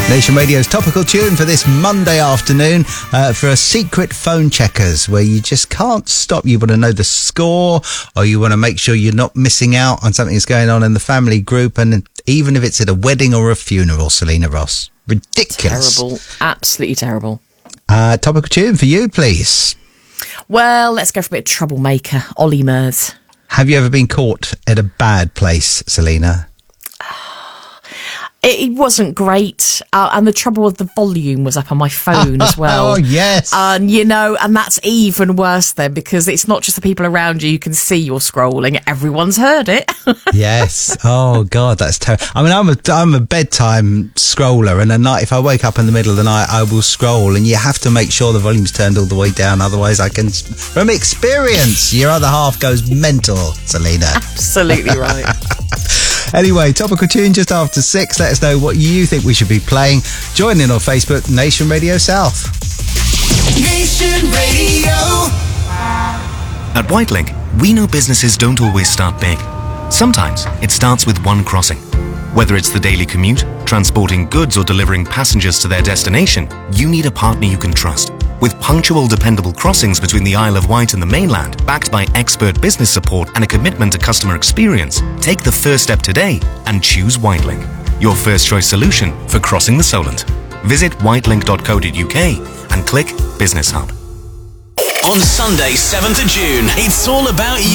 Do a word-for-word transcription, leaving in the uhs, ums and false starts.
Nation Radio's topical tune for this Monday afternoon uh, for a secret phone checkers where you just can't stop. You want to know the score, or you want to make sure you're not missing out on something that's going on in the family group, and even if it's at a wedding or a funeral. Selena Ross. Ridiculous. Terrible. Absolutely terrible. Uh, topical tune for you, please. Well, let's go for a bit of troublemaker. Ollie Murs. Have you ever been caught at a bad place, Selena? It, it wasn't great, uh, and the trouble with the volume was up on my phone as well. Oh, yes. And, you know, and that's even worse then, because it's not just the people around you, you can see you're scrolling, everyone's heard it. Yes. Oh, God, that's terrible. I mean, I'm a, I'm a bedtime scroller, and at night, if I wake up in the middle of the night, I will scroll, and you have to make sure the volume's turned all the way down, otherwise I can, from experience, your other half goes mental, Selena. Absolutely right. Anyway, topical tune just after six. Let us know what you think we should be playing. Join in on Facebook, Nation Radio South. Nation Radio. At Whitelink, we know businesses don't always start big. Sometimes it starts with one crossing. Whether it's the daily commute, transporting goods, or delivering passengers to their destination, you need a partner you can trust. With punctual, dependable crossings between the Isle of Wight and the mainland, backed by expert business support and a commitment to customer experience, take the first step today and choose Whitelink, your first choice solution for crossing the Solent. Visit whitelink dot co dot uk and click Business Hub. On Sunday, seventh of June, it's all about you.